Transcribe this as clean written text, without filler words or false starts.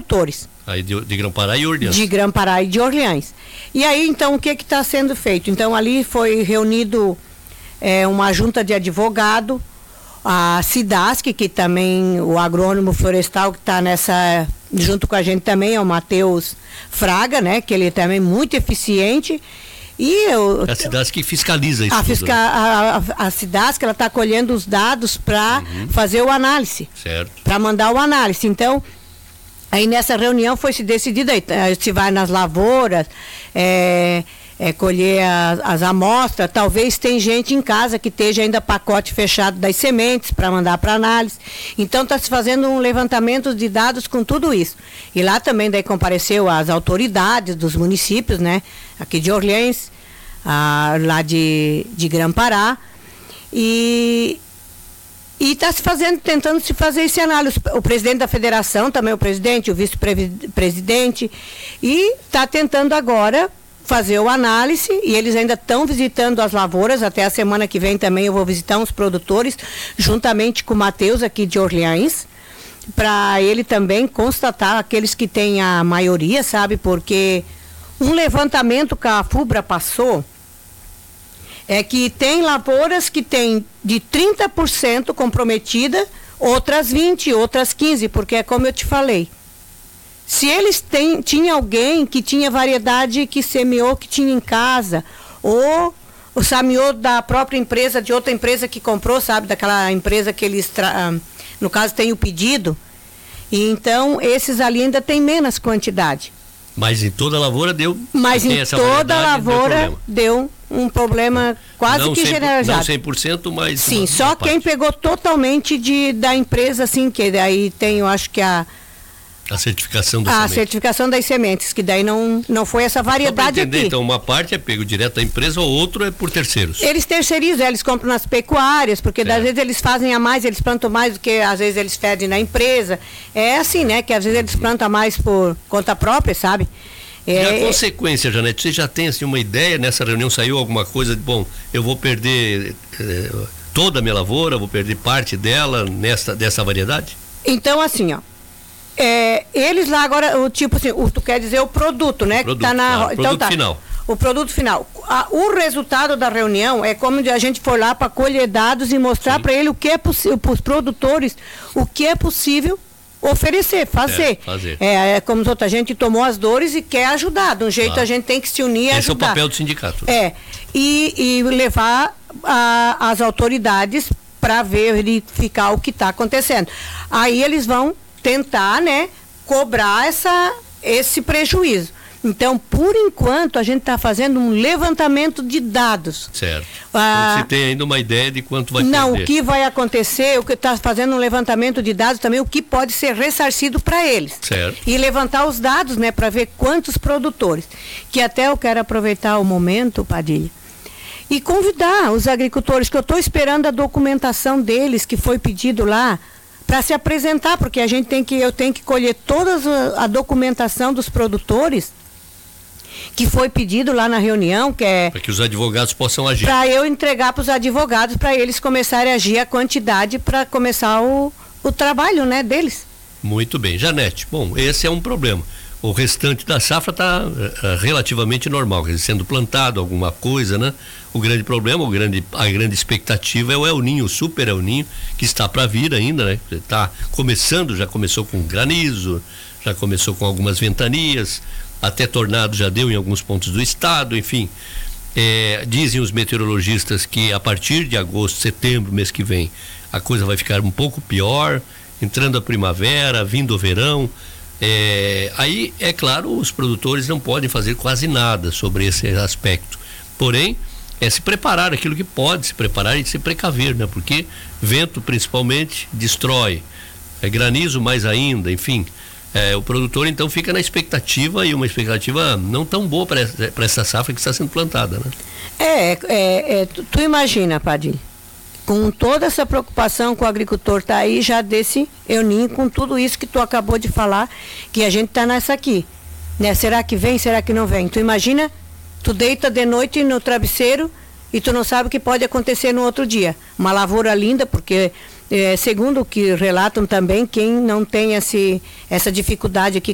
produtores. Aí de Grã-Pará e Orleans. De Grã-Pará e de Orleans. E aí, então, o que está sendo feito? Então, ali foi reunido uma junta de advogado, a Cidasc, que também, o agrônomo florestal que está junto com a gente também, é o Matheus Fraga, né? Que ele é também muito eficiente. E a Cidasc que fiscaliza isso. A Cidasc, ela está colhendo os dados para fazer o análise. Certo. Para mandar o análise. Então, aí nessa reunião foi se decidido, se vai nas lavouras, colher as amostras, talvez tem gente em casa que esteja ainda pacote fechado das sementes para mandar para análise. Então está se fazendo um levantamento de dados com tudo isso. E lá também daí compareceu as autoridades dos municípios, né? Aqui de Orleans, lá de Grã-Pará, e está tentando se fazer esse análise. O presidente da federação, também o presidente, o vice-presidente, e está tentando agora fazer o análise, e eles ainda estão visitando as lavouras. Até a semana que vem também eu vou visitar uns produtores, juntamente com o Matheus aqui de Orleans, para ele também constatar aqueles que têm a maioria, sabe? Porque um levantamento que a FUBRA passou é que tem lavouras que tem de 30% comprometida, outras 20%, outras 15%, porque é como eu te falei. Se eles tinha alguém que tinha variedade que semeou, que tinha em casa, ou semeou da própria empresa, de outra empresa que comprou, sabe, daquela empresa que eles, no caso, tem o pedido, e então esses ali ainda tem menos quantidade. Mas em toda a lavoura deu. Mas em toda a lavoura deu um problema quase não que 100%, generalizado. Não 100%, mas. Sim, só quem pegou totalmente da empresa, assim, que daí tem, eu acho que a certificação das sementes. A certificação das sementes, que daí não foi essa variedade. Só pra entender, aqui. Então, uma parte é pego direto da empresa, ou outro é por terceiros. Eles terceirizam, eles compram nas pecuárias, porque às vezes eles fazem a mais, eles plantam mais do que às vezes eles fedem na empresa. É assim, né? Que às vezes eles plantam mais por conta própria, sabe? E a consequência, Janete, você já tem assim uma ideia? Nessa reunião saiu alguma coisa de, bom, eu vou perder toda a minha lavoura, vou perder parte dela dessa variedade? Então, assim, ó. Eles lá agora, tipo assim, tu quer dizer o produto, né? Produto, que tá na, claro, então produto tá. final. O produto final. O resultado da reunião é como a gente for lá para colher dados e mostrar para ele o que é possível, para os produtores, o que é possível oferecer, fazer. Como a gente tomou as dores e quer ajudar. De um jeito claro. A gente tem que se unir e ajudar. Esse é o papel do sindicato. E levar as autoridades para verificar o que está acontecendo. Aí eles vão tentar, né, cobrar esse prejuízo. Então, por enquanto, a gente está fazendo um levantamento de dados. Certo. Então, você tem ainda uma ideia de quanto vai perder? Não, o que vai acontecer, o que está fazendo um levantamento de dados também, o que pode ser ressarcido para eles. Certo. E levantar os dados, né, para ver quantos produtores. Que até eu quero aproveitar o momento, Padilha, e convidar os agricultores, que eu estou esperando a documentação deles, que foi pedido lá, para se apresentar, porque eu tenho que colher toda a documentação dos produtores que foi pedido lá na reunião, que é para que os advogados possam agir. Para eu entregar para os advogados, para eles começarem a agir a quantidade para começar o trabalho, né, deles. Muito bem, Janete. Bom, esse é um problema. O restante da safra está relativamente normal, quer dizer, sendo plantado alguma coisa, né? O grande problema, a grande expectativa é o El Ninho, o super El Ninho, que está para vir ainda, né? Está começando, já começou com granizo, já começou com algumas ventanias, até tornado já deu em alguns pontos do estado, enfim. Dizem os meteorologistas que a partir de agosto, setembro, mês que vem, a coisa vai ficar um pouco pior, entrando a primavera, vindo o verão. Aí, é claro, os produtores não podem fazer quase nada sobre esse aspecto. Porém, se preparar aquilo que pode se preparar e se precaver, né? Porque vento, principalmente, destrói. Granizo mais ainda, enfim. O produtor, então, fica na expectativa, e uma expectativa não tão boa para essa safra que está sendo plantada, né? Tu imagina, Padilha, com toda essa preocupação que o agricultor está aí, já desse El Ninho, com tudo isso que tu acabou de falar, que a gente está nessa aqui, né? Será que vem, será que não vem? Tu imagina, tu deita de noite no travesseiro e tu não sabe o que pode acontecer no outro dia. Uma lavoura linda, porque segundo o que relatam também, quem não tem essa dificuldade aqui